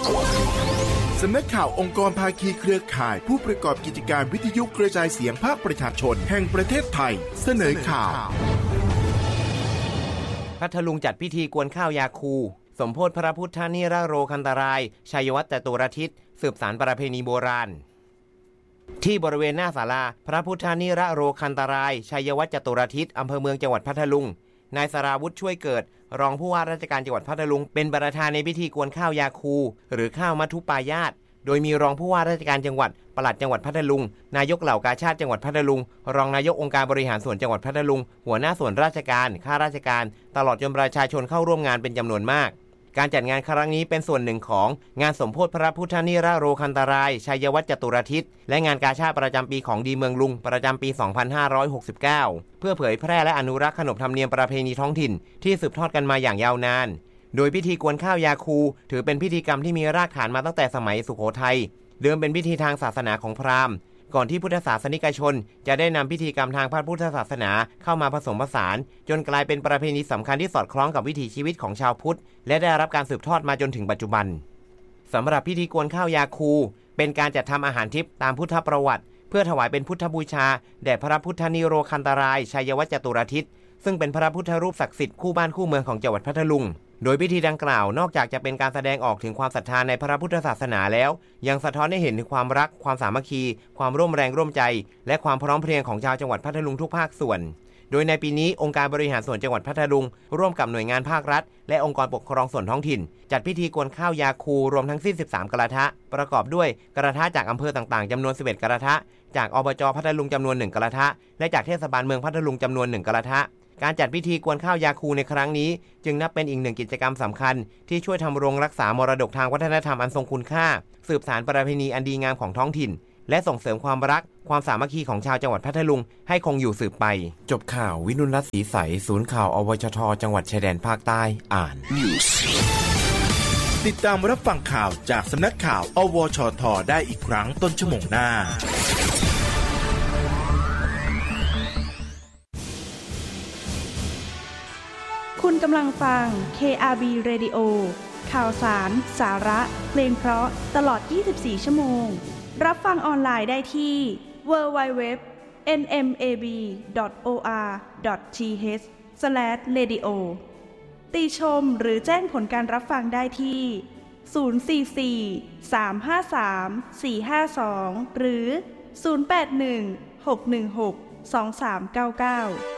สำนักข่าวองค์กรภาคีเครือข่ายผู้ประกอบกิจการวิทยุกระจายเสียงภาคประชาชนแห่งประเทศไทยเสนอข่าวพัทลุงจัดพิธีกวนข้าวยาคูสมโภชพระพุทธนิรโรคันตรายชัยวัฒน์จตุรทิศสืบสานประเพณีโบราณที่บริเวณหน้าศาลาพระพุทธนิรโรคันตรายชัยวัฒน์จตุรทิศอำเภอเมืองจังหวัดพัทลุงนายสราวุฒิช่วยเกิดรองผู้ว่าราชการจังหวัดพัทลุงเป็นประธานในพิธีกวนข้าวยาคูหรือข้าวมัทุปายาตโดยมีรองผู้ว่าราชการจังหวัดปลัดจังหวัดพัทลุงนายกเหล่ากาชาดจังหวัดพัทลุงรองนายกองค์การบริหารส่วนจังหวัดพัทลุงหัวหน้าส่วนราชการข้าราชการตลอดจนประชาชนเข้าร่วมงานเป็นจำนวนมากการจัดงานครั้งนี้เป็นส่วนหนึ่งของงานสมโภชพระพุทธนิรโรคันตรายชัยวัฒน์จตุรทิศและงานกาชาดประจำปีของดีเมืองลุงประจำปี 2569 เพื่อเผยแพร่และอนุรักษ์ขนบธรรมเนียมประเพณีท้องถิ่นที่สืบทอดกันมาอย่างยาวนานโดยพิธีกวนข้าวยาคูถือเป็นพิธีกรรมที่มีรากฐานมาตั้งแต่สมัยสุโขทัยเดิมเป็นพิธีทางศาสนาของพราหมณ์ก่อนที่พุทธศาสนิกชนจะได้นำพิธีกรรมทางพระพุทธศาสนาเข้ามาผสมผสานจนกลายเป็นประเพณีสำคัญที่สอดคล้องกับวิถีชีวิตของชาวพุทธและได้รับการสืบทอดมาจนถึงปัจจุบันสำหรับพิธีกวนข้าวยาคูเป็นการจัดทำอาหารทิพย์ตามพุทธประวัติเพื่อถวายเป็นพุทธบูชาแด่พระพุทธนิโรคันตรายชัยวัฒน์จตุรทิศซึ่งเป็นพระพุทธรูปศักดิ์สิทธิ์คู่บ้านคู่เมืองของจังหวัดพัทลุงโดยพิธีดังกล่าวนอกจากจะเป็นการแสดงออกถึงความศรัทธาในพระพุทธศาสนาแล้วยังสะท้อนให้เห็นถึงความรักความสามัคคีความร่วมแรงร่วมใจและความพร้อมเพรียงของชาวจังหวัดพัทลุงทุกภาคส่วนโดยในปีนี้องค์การบริหารส่วนจังหวัดพัทลุงร่วมกับหน่วยงานภาครัฐและองค์กรปกครองส่วนท้องถิ่นจัดพิธีกวนข้าวยาคูรวมทั้งสิ้น13กระทะประกอบด้วยกระทะจากอำเภอต่างๆจำนวน11กระทะจากอบจพัทลุงจำนวน1กระทะและจากเทศบาลเมืองพัทลุงจำนวน1กระทะการจัดพิธีกวนข้าวยาคูในครั้งนี้จึงนับเป็นอีกหนึ่งกิจกรรมสำคัญที่ช่วยทำรงรักษามรดกทางวัฒนธรรมอันทรงคุณค่าสืบสานประเพณีอันดีงามของท้องถิ่นและส่งเสริมความรักความสามัคคีของชาวจังหวัดพัทลุงให้คงอยู่สืบไปจบข่าววินุรัตน์ศรีใสศูนย์ข่าวอวชทจังหวัดชายแดนภาคใต้อ่านติดตามรับฟังข่าวจากสำนักข่าวอวชทได้อีกครั้งต้นชั่วโมงหน้าคุณกำลังฟัง KRB Radio ข่าวสารสาระเพลงเพราะตลอด24ชั่วโมงรับฟังออนไลน์ได้ที่ www.nmab.or.th/radio ติชมหรือแจ้งผลการรับฟังได้ที่044-353-452หรือ081-616-2399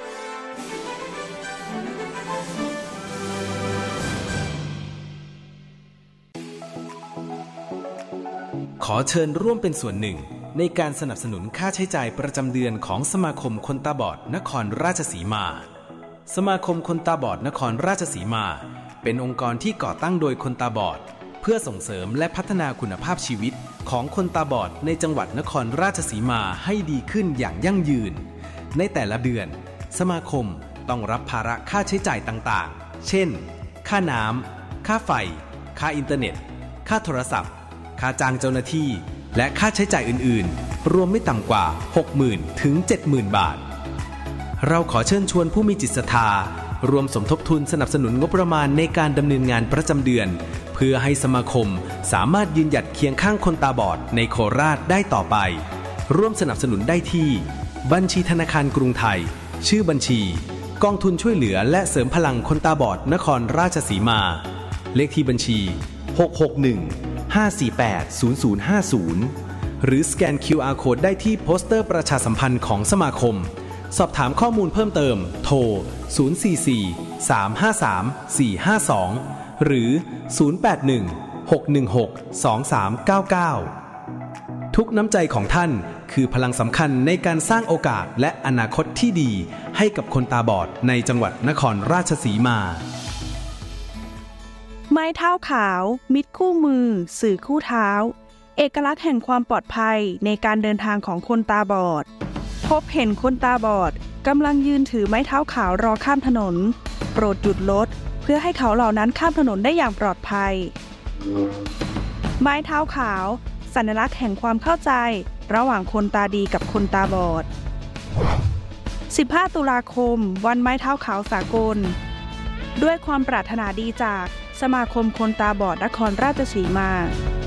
ขอเชิญร่วมเป็นส่วนหนึ่งในการสนับสนุนค่าใช้จ่ายประจำเดือนของสมาคมคนตาบอดนครราชสีมาสมาคมคนตาบอดนครราชสีมาเป็นองค์กรที่ก่อตั้งโดยคนตาบอดเพื่อส่งเสริมและพัฒนาคุณภาพชีวิตของคนตาบอดในจังหวัดนครราชสีมาให้ดีขึ้นอย่างยั่งยืนในแต่ละเดือนสมาคมต้องรับภาระค่าใช้จ่ายต่างๆเช่นค่าน้ำค่าไฟค่าอินเทอร์เน็ตค่าโทรศัพท์ค่าจ้างเจ้าหน้าที่และค่าใช้จ่ายอื่นๆรวมไม่ต่ำกว่า 60,000 ถึง 70,000 บาทเราขอเชิญชวนผู้มีจิตศรัทธารวมสมทบทุนสนับสนุนงบประมาณในการดำเนินงานประจำเดือนเพื่อให้สมาคมสามารถยืนหยัดเคียงข้างคนตาบอดในโคราชได้ต่อไปร่วมสนับสนุนได้ที่บัญชีธนาคารกรุงไทยชื่อบัญชีกองทุนช่วยเหลือและเสริมพลังคนตาบอดนครราชสีมาเลขที่บัญชี661-548-0050หรือสแกน QR Code ได้ที่โปสเตอร์ประชาสัมพันธ์ของสมาคมสอบถามข้อมูลเพิ่มเติมโทร044-353-452หรือ081-616-2399ทุกน้ำใจของท่านคือพลังสำคัญในการสร้างโอกาสและอนาคตที่ดีให้กับคนตาบอดในจังหวัดนครราชสีมาไม้เท้าขาวมิตรคู่มือสื่อคู่เท้าเอกลักษณ์แห่งความปลอดภัยในการเดินทางของคนตาบอดพบเห็นคนตาบอดกำลังยืนถือไม้เท้าขาวรอข้ามถนนโปรดหยุดรถเพื่อให้เขาเหล่านั้นข้ามถนนได้อย่างปลอดภัยไม้เท้าขาวสัญลักษณ์แห่งความเข้าใจระหว่างคนตาดีกับคนตาบอด15 ตุลาคมวันไม้เท้าขาวสากลด้วยความปรารถนาดีจากสมาคมคนตาบอดนครราชสีมา